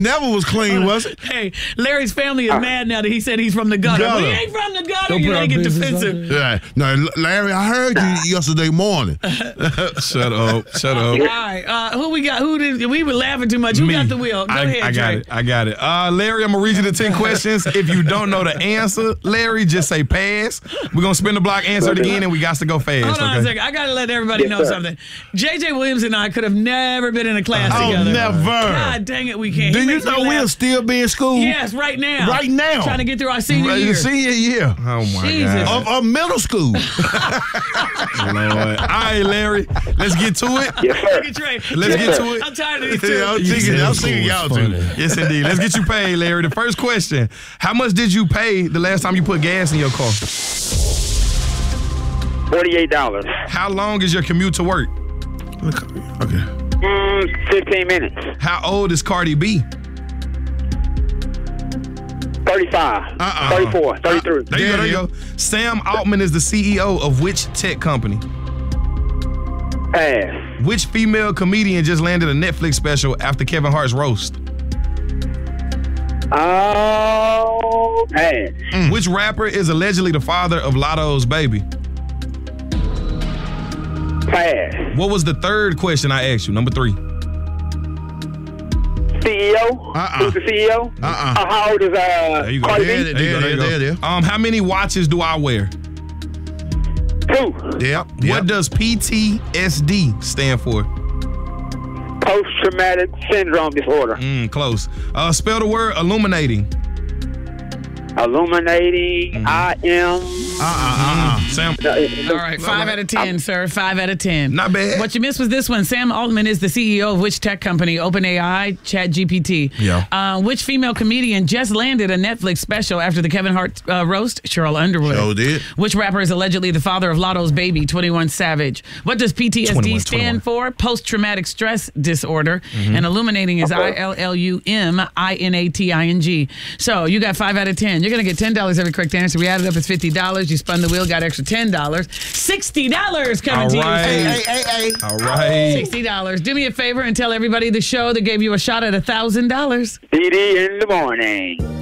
Never was clean, was it? Hey, Larry's family is mad now that he said he's from the gutter. We ain't from the gutter. You ain't get defensive. Yeah. No, Larry, I heard you yesterday morning. Shut up. All right. Who we got? We were laughing too much. Who got the wheel? Go ahead, I got it. Larry, I'm going to read you the 10 questions. If you don't know the answer, Larry, just say pass. We're going to spin the block, answer it again, and we got to go fast. Hold on a second. I got to let everybody know something. J.J. Williams and I could have never been in a class together. Never. God dang it, we can't. Do you know we'll still be in school? Yes, right now. Right now. Trying to get through our senior year. Senior year. Oh, my Jesus. God. Of middle school. Lord. All right, Larry. Let's get to it. Yes, sir. Look at Trey. Let's get to it. I'm tired of these two. I'm singing y'all too. Yes, indeed. Let's get you paid, Larry. The first question. How much did you pay the last time you put gas in your car? $48. How long is your commute to work? Okay. 15 minutes. How old is Cardi B? 35. 34. 33. There you go. Sam Altman is the CEO of which tech company? Pass. Which female comedian just landed a Netflix special after Kevin Hart's roast? Oh, pass. Which rapper is allegedly the father of Lotto's baby? Pass. What was the third question I asked you? Number 3. CEO? Who's the CEO? How old is There you go. Cardi B? There. How many watches do I wear? 2. Yep. What does PTSD stand for? Post-traumatic syndrome disorder. Close. Spell the word illuminating. Illuminating. I am. Sam. All right, 5 out of 10, sir. 5 out of 10. Not bad. What you missed was this one. Sam Altman is the CEO of which tech company? OpenAI, ChatGPT. Yeah. Which female comedian just landed a Netflix special after the Kevin Hart roast? Cheryl Underwood. Sure did. Which rapper is allegedly the father of Lotto's baby? 21 Savage. What does PTSD stand for? Post-traumatic stress disorder. And illuminating is ILLUMINATING. So you got 5 out of 10. You're going to get $10 every correct answer. We added up as $50. You spun the wheel, got extra $10. $60 coming to you. Hey. All right. $60. Do me a favor and tell everybody the show that gave you a shot at $1,000. DD in the morning.